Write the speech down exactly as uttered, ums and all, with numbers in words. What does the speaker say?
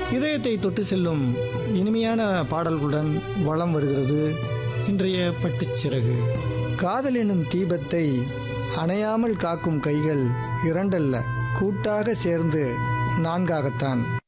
இதயத்தை தொட்டு செல்லும் இனிமையான பாடல்களுடன் வலம் வருகிறது இன்றைய பட்டுச்சிறகு. காதல் எனும் தீபத்தை அணையாமல் காக்கும் கைகள் இரண்டல்ல, கூட்டாக சேர்ந்து நான்காகத்தான்.